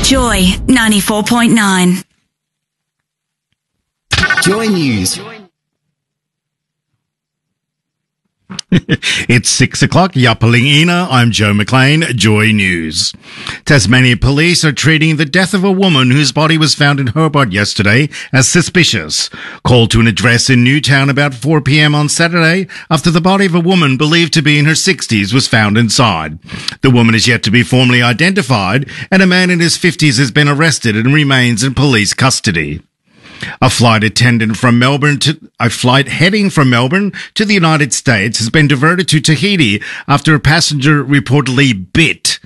Joy 94.9. Joy News. It's 6 o'clock. Yapalingina. I'm Joe McLean. Joy News. Tasmania police are treating the death of a woman whose body was found in Hobart yesterday as suspicious. Called to an address in Newtown about 4 p.m. on Saturday after the body of a woman believed to be in her 60s was found inside. The woman is yet to be formally identified, and a man in his 50s has been arrested and remains in police custody. A flight heading from Melbourne to the United States has been diverted to Tahiti after a passenger reportedly bit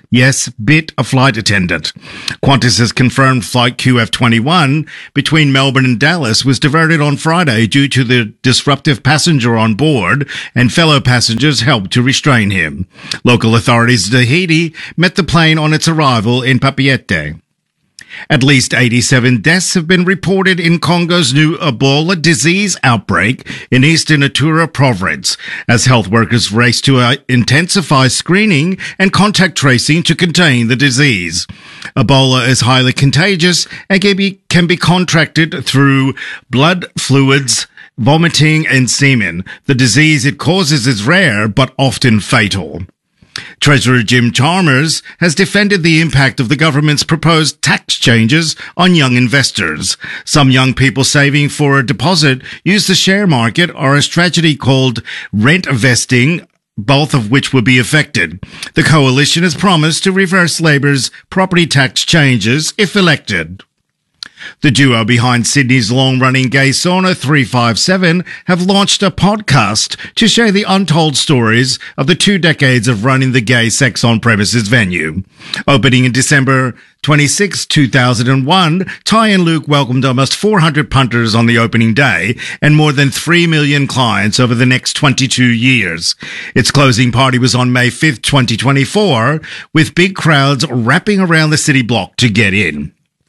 a flight attendant. Qantas has confirmed flight QF21 between Melbourne and Dallas was diverted on Friday due to the disruptive passenger on board, and fellow passengers helped to restrain him. Local authorities in Tahiti met the plane on its arrival in Papeete. At least 87 deaths have been reported in Congo's new Ebola disease outbreak in eastern Ituri province, as health workers race to intensify screening and contact tracing to contain the disease. Ebola is highly contagious and can be contracted through blood fluids, vomiting, and semen. The disease it causes is rare but often fatal. Treasurer Jim Chalmers has defended the impact of the government's proposed tax changes on young investors. Some young people saving for a deposit use the share market or a strategy called rent vesting, both of which will be affected. The coalition has promised to reverse Labor's property tax changes if elected. The duo behind Sydney's long-running gay sauna 357 have launched a podcast to share the untold stories of the 2 decades of running the gay sex on-premises venue. Opening in December 26, 2001, Ty and Luke welcomed almost 400 punters on the opening day and more than 3 million clients over the next 22 years. Its closing party was on May 5, 2024, with big crowds wrapping around the city block to get in.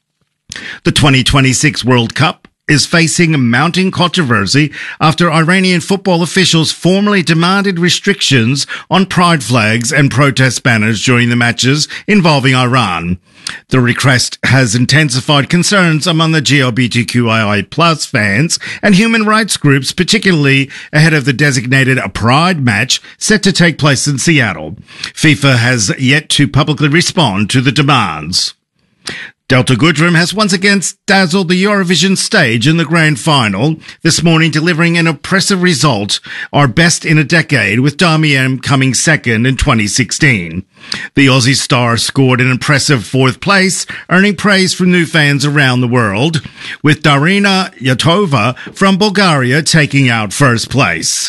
The 2026 World Cup is facing mounting controversy after Iranian football officials formally demanded restrictions on pride flags and protest banners during the matches involving Iran. The request has intensified concerns among the LGBTQIA+ fans and human rights groups, particularly ahead of the designated Pride match set to take place in Seattle. FIFA has yet to publicly respond to the demands. Delta Goodrem has once again dazzled the Eurovision stage in the grand final, this morning delivering an impressive result, our best in a decade, with Damian coming second in 2016. The Aussie star scored an impressive 4th place, earning praise from new fans around the world, with Darina Yatova from Bulgaria taking out 1st place.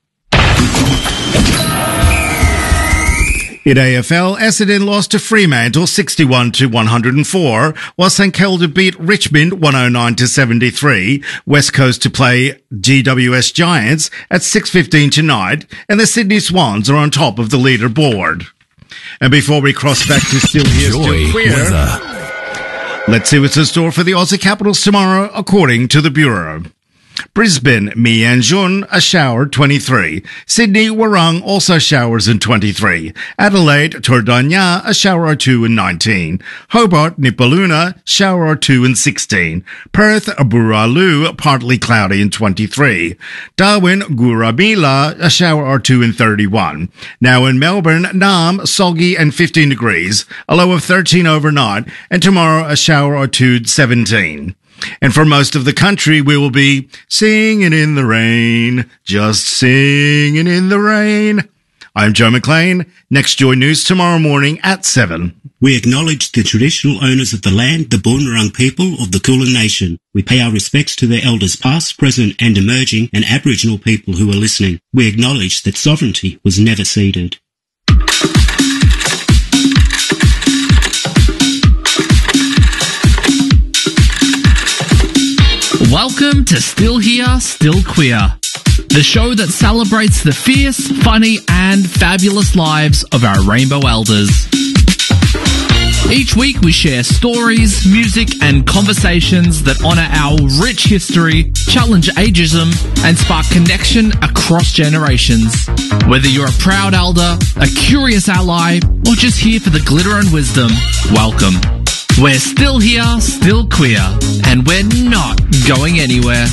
In AFL, Essendon lost to Fremantle 61-104, while St Kilda beat Richmond 109-73. West Coast to play GWS Giants at 6:15 tonight, and the Sydney Swans are on top of the leaderboard. And before we cross back to Still Here, Still Queer, let's see what's in store for the Aussie Capitals tomorrow, according to the Bureau. Brisbane, Mianjun, a shower, 23. Sydney, Warrung, also showers in 23. Adelaide, Tordanya, a shower or 2 in 19. Hobart, Nipaluna, shower or 2 in 16. Perth, Buraloo, partly cloudy in 23. Darwin, Gurabila, a shower or 2 in 31. Now in Melbourne, Nam, soggy and 15 degrees, a low of 13 overnight, and tomorrow a shower or 2, 17. And for most of the country, we will be singing in the rain, just singing in the rain. I'm Joe McLean. Next Joy News tomorrow morning at 7. We acknowledge the traditional owners of the land, the Boonwurrung people of the Kulin Nation. We pay our respects to their elders past, present and emerging, and Aboriginal people who are listening. We acknowledge that sovereignty was never ceded. Welcome to Still Here, Still Queer, the show that celebrates the fierce, funny and fabulous lives of our rainbow elders. Each week we share stories, music and conversations that honour our rich history, challenge ageism and spark connection across generations. Whether you're a proud elder, a curious ally or just here for the glitter and wisdom, welcome. We're still here, still queer, and we're not going anywhere.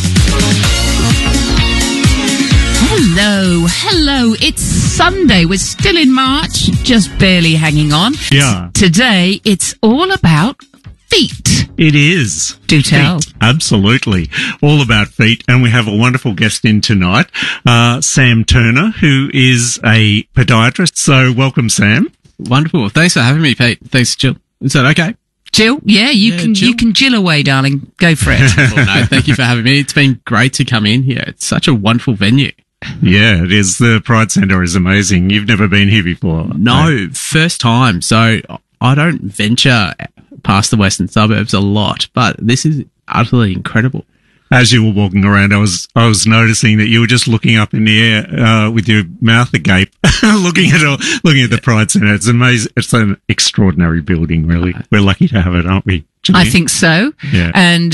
Hello. It's Sunday. We're still in March, just barely hanging on. Yeah. Today, it's all about feet. It is. Do tell. Feet. Absolutely. All about feet. And we have a wonderful guest in tonight, Sam Turner, who is a podiatrist. So welcome, Sam. Wonderful. Thanks for having me, Pete. Thanks, Jill. Is that okay? Jill? Yeah, Jill. you can Jill away, darling. Go for it. Well, no, thank you for having me. It's been great to come in here. It's such a wonderful venue. Yeah, it is. The Pride Centre is amazing. You've never been here before. No, first time. So I don't venture past the western suburbs a lot, but this is utterly incredible. As you were walking around, I was noticing that you were just looking up in the air with your mouth agape, looking at the Pride Centre. It's amazing. It's an extraordinary building, really. We're lucky to have it, aren't we, Janine? I think so. Yeah. And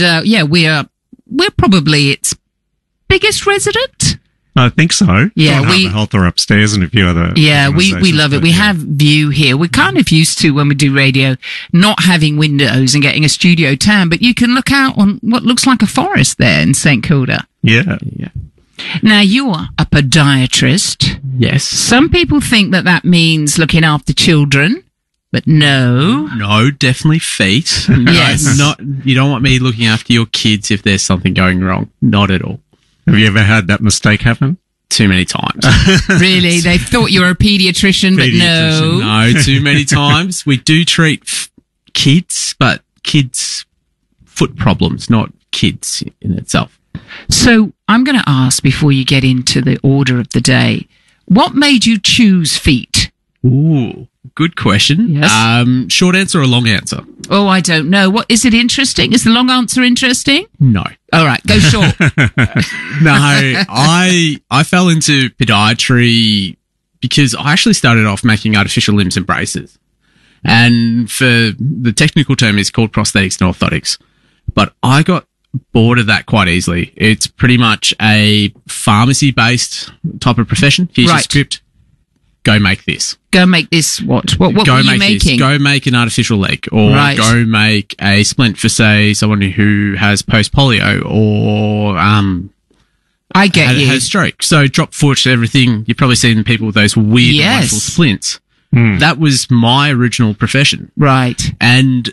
we're probably its biggest resident. I think so. Yeah, Harbour Health are upstairs and a few other. Yeah, we love it. We have view here. We're kind of used to, when we do radio, not having windows and getting a studio tan, but you can look out on what looks like a forest there in St Kilda. Yeah. Now, you are a podiatrist. Yes. Some people think that means looking after children, but no. No, definitely feet. No, Yes. You don't want me looking after your kids if there's something going wrong. Not at all. Have you ever had that mistake happen? Too many times. Really? They thought you were a pediatrician, but no. No, too many times. We do treat kids, but kids' foot problems, not kids in itself. So I'm going to ask, before you get into the order of the day, what made you choose feet? Ooh, good question. Yes. Short answer or long answer? Oh, I don't know. What is it interesting? Is the long answer interesting? No. All right, go short. No, I fell into podiatry because I actually started off making artificial limbs and braces. And for the technical term is called prosthetics and orthotics. But I got bored of that quite easily. It's pretty much a pharmacy-based type of profession. Here's your script. Go make this. Go make this what? What go were you make making? This. Go make an artificial leg, or go make a splint for, say, someone who has post-polio, or I get you. Has stroke. So drop foot, everything. You've probably seen people with those weird wonderful splints. That was my original profession. Right. And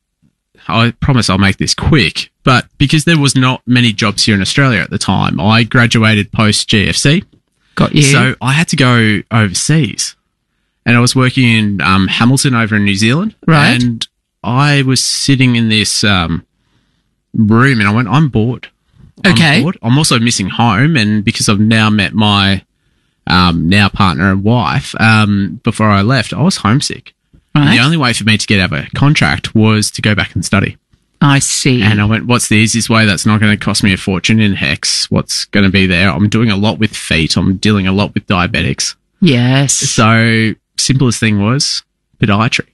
I promise I'll make this quick, but because there was not many jobs here in Australia at the time, I graduated post-GFC. Got you. So I had to go overseas, and I was working in Hamilton over in New Zealand. Right. And I was sitting in this room, and I went, I'm bored. Okay. I'm bored. I'm also missing home, and because I've now met my now partner and wife, before I left, I was homesick. Right. And the only way for me to get out of a contract was to go back and study. I see. And I went, what's the easiest way that's not going to cost me a fortune in HEX? What's going to be there? I'm doing a lot with feet. I'm dealing a lot with diabetics. Yes. So simplest thing was podiatry.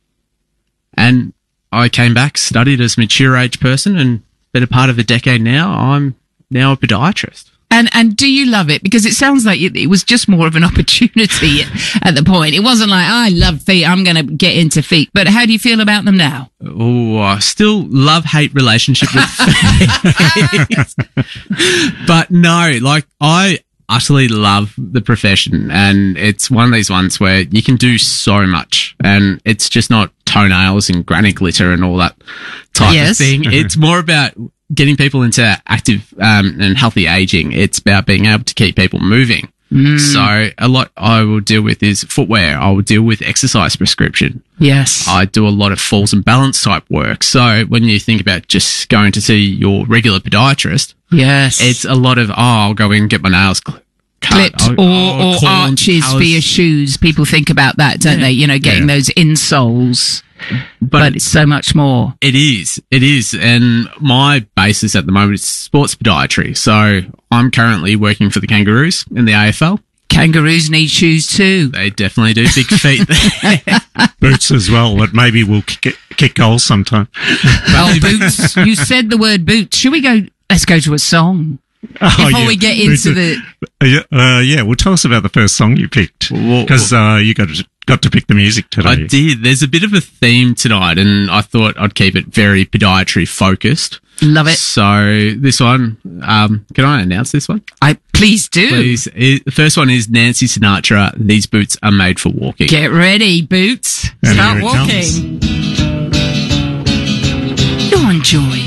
And I came back, studied as a mature age person, and better part of a decade now, I'm now a podiatrist. And do you love it? Because it sounds like it was just more of an opportunity at the point. It wasn't like, I love feet, I'm going to get into feet. But how do you feel about them now? Oh, I still love-hate relationship with feet. But no, like, I utterly love the profession, and it's one of these ones where you can do so much, and it's just not toenails and granny glitter and all that type of thing. It's more about getting people into active and healthy aging. It's about being able to keep people moving. So a lot I will deal with is footwear. I will deal with exercise prescription. Yes. I do a lot of falls and balance type work. So when you think about just going to see your regular podiatrist, yes, it's a lot of, I'll go in and get my nails clipped or arches for your shoes. People think about that, don't they? You know, getting those insoles. But it's so much more. It is. And my basis at the moment is sports podiatry. So I'm currently working for the Kangaroos in the AFL. Kangaroos need shoes too. They definitely do. Big feet. Boots as well, but maybe we'll kick goals sometime. Oh, boots. You said the word boots. Should we go? Let's go to a song. Before we get into well, tell us about the first song you picked. Because you got got to pick the music today. I did. There's a bit of a theme tonight, and I thought I'd keep it very podiatry focused. Love it. So this one, can I announce this one? Please do. Please. The first one is Nancy Sinatra. These boots are made for walking. Get ready, boots. And Start here it walking. You're on Joy